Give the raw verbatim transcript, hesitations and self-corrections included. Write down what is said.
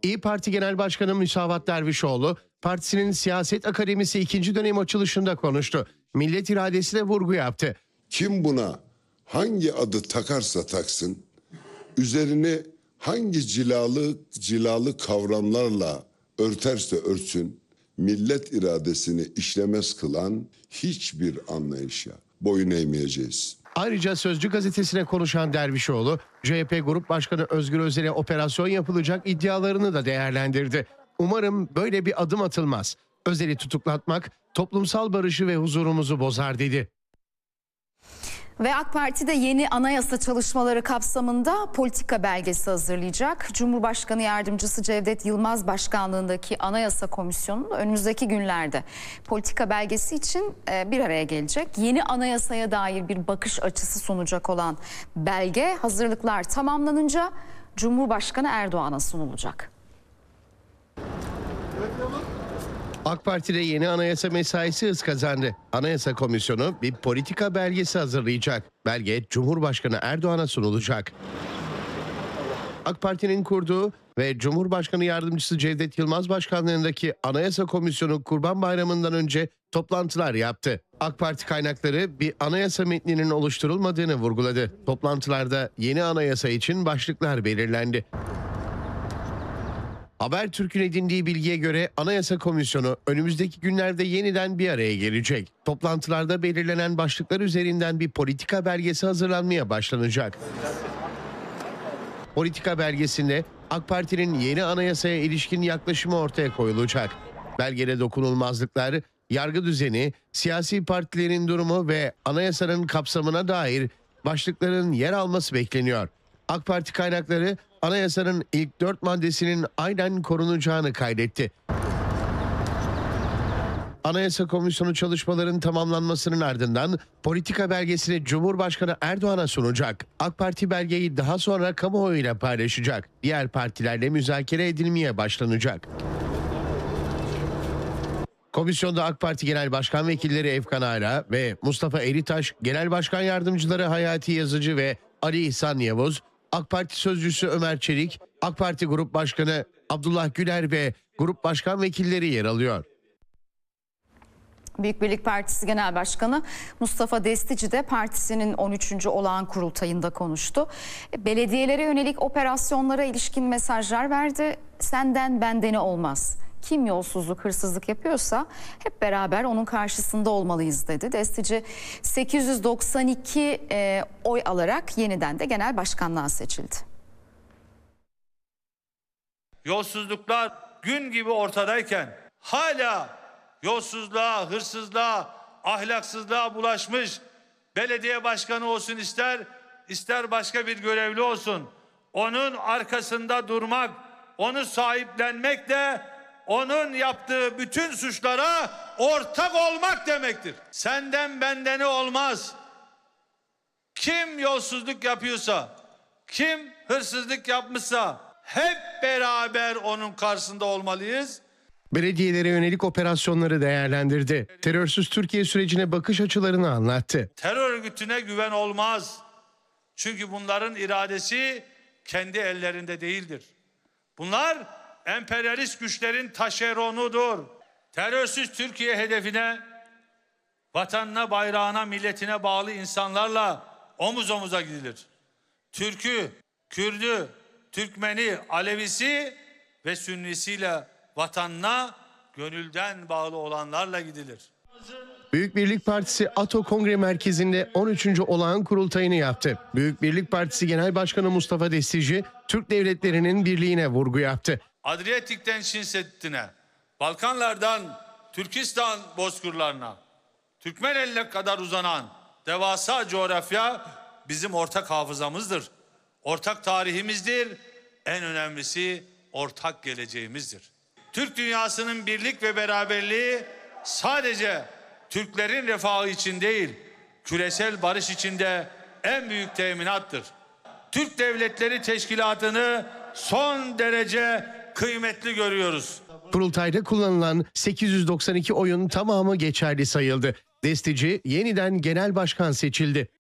İYİ Parti Genel Başkanı Müsavat Dervişoğlu, partisinin siyaset akademisi ikinci dönem açılışında konuştu. Millet iradesine vurgu yaptı. Kim buna hangi adı takarsa taksın, üzerine hangi cilalı cilalı kavramlarla örterse örtsün, millet iradesini işlemez kılan hiçbir anlayışa boyun eğmeyeceğiz. Ayrıca Sözcü gazetesine konuşan Dervişoğlu, C H P Grup Başkanı Özgür Özel'e operasyon yapılacak iddialarını da değerlendirdi. Umarım böyle bir adım atılmaz. Özel'i tutuklatmak toplumsal barışı ve huzurumuzu bozar dedi. Ve AK Parti de yeni anayasa çalışmaları kapsamında politika belgesi hazırlayacak. Cumhurbaşkanı Yardımcısı Cevdet Yılmaz başkanlığındaki Anayasa Komisyonu önümüzdeki günlerde politika belgesi için bir araya gelecek. Yeni anayasaya dair bir bakış açısı sunacak olan belge hazırlıklar tamamlanınca Cumhurbaşkanı Erdoğan'a sunulacak. AK Parti'de yeni anayasa mesaisi hız kazandı. Anayasa Komisyonu bir politika belgesi hazırlayacak. Belge Cumhurbaşkanı Erdoğan'a sunulacak. AK Parti'nin kurduğu ve Cumhurbaşkanı Yardımcısı Cevdet Yılmaz başkanlığındaki Anayasa Komisyonu Kurban Bayramı'ndan önce toplantılar yaptı. AK Parti kaynakları bir anayasa metninin oluşturulmadığını vurguladı. Toplantılarda yeni anayasa için başlıklar belirlendi. Habertürk'ün edindiği bilgiye göre Anayasa Komisyonu önümüzdeki günlerde yeniden bir araya gelecek. Toplantılarda belirlenen başlıklar üzerinden bir politika belgesi hazırlanmaya başlanacak. Politika belgesinde AK Parti'nin yeni anayasaya ilişkin yaklaşımı ortaya koyulacak. Belgede dokunulmazlıklar, yargı düzeni, siyasi partilerin durumu ve anayasanın kapsamına dair başlıkların yer alması bekleniyor. AK Parti kaynakları anayasanın ilk dört maddesinin aynen korunacağını kaydetti. Anayasa Komisyonu çalışmaların tamamlanmasının ardından politika belgesini Cumhurbaşkanı Erdoğan'a sunacak. AK Parti belgeyi daha sonra kamuoyuyla paylaşacak. Diğer partilerle müzakere edilmeye başlanacak. Komisyonda AK Parti Genel Başkan Vekilleri Efkan Ala ve Mustafa Eritaş, Genel Başkan Yardımcıları Hayati Yazıcı ve Ali İhsan Yavuz, AK Parti Sözcüsü Ömer Çelik, AK Parti Grup Başkanı Abdullah Güler ve Grup Başkan Vekilleri yer alıyor. Büyük Birlik Partisi Genel Başkanı Mustafa Destici de partisinin on üçüncü olağan kurultayında konuştu. Belediyelere yönelik operasyonlara ilişkin mesajlar verdi. Senden bendeni olmaz. Kim yolsuzluk, hırsızlık yapıyorsa hep beraber onun karşısında olmalıyız dedi. Destici sekiz yüz doksan iki e, oy alarak yeniden de genel başkanlığa seçildi. Yolsuzluklar gün gibi ortadayken hala yolsuzluğa, hırsızlığa, ahlaksızlığa bulaşmış belediye başkanı olsun ister, ister başka bir görevli olsun. Onun arkasında durmak, onu sahiplenmek de onun yaptığı bütün suçlara ortak olmak demektir. Senden bendeni olmaz. Kim yolsuzluk yapıyorsa, kim hırsızlık yapmışsa hep beraber onun karşısında olmalıyız. Belediyelere yönelik operasyonları değerlendirdi. Terörsüz Türkiye sürecine bakış açılarını anlattı. Terör örgütüne güven olmaz. Çünkü bunların iradesi kendi ellerinde değildir. Bunlar emperyalist güçlerin taşeronudur. Terörsüz Türkiye hedefine vatanına, bayrağına, milletine bağlı insanlarla omuz omuza gidilir. Türk'ü, Kürd'ü, Türkmeni, Alevisi ve Sünnisiyle vatanına gönülden bağlı olanlarla gidilir. Büyük Birlik Partisi ATO Kongre Merkezi'nde on üçüncü olağan kurultayını yaptı. Büyük Birlik Partisi Genel Başkanı Mustafa Destici, Türk devletlerinin birliğine vurgu yaptı. Adriyatik'ten Çin Seddi'ne, Balkanlardan Türkistan bozkırlarına, Türkmeneli'ne kadar uzanan devasa coğrafya bizim ortak hafızamızdır. Ortak tarihimizdir. En önemlisi ortak geleceğimizdir. Türk dünyasının birlik ve beraberliği sadece Türklerin refahı için değil, küresel barış için de en büyük teminattır. Türk Devletleri Teşkilatı'nı son derece kıymetli görüyoruz. Kurultayda kullanılan sekiz yüz doksan iki oyun tamamı geçerli sayıldı. Destici yeniden genel başkan seçildi.